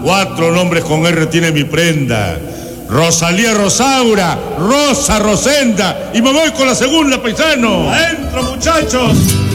4 nombres con R tiene mi prenda. Rosalía Rosaura, Rosa Rosenda. Y me voy con la segunda, paisano. ¡Adentro, muchachos!